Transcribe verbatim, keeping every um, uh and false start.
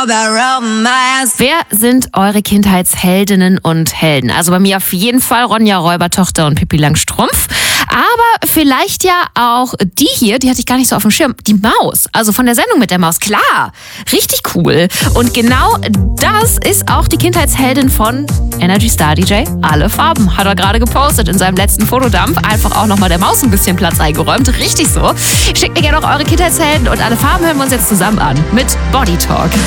Wer sind eure Kindheitsheldinnen und Helden? Also bei mir auf jeden Fall Ronja Räubertochter und Pippi Langstrumpf. Aber vielleicht ja auch die hier, die hatte ich gar nicht so auf dem Schirm, die Maus. Also von der Sendung mit der Maus. Klar, richtig cool. Und genau das ist auch die Kindheitsheldin von Energy Star D J Alle Farben. Hat er gerade gepostet in seinem letzten Fotodump. Einfach auch nochmal der Maus ein bisschen Platz eingeräumt. Richtig so. Schickt mir gerne auch eure Kindheitshelden und Alle Farben hören wir uns jetzt zusammen an mit Body Talk.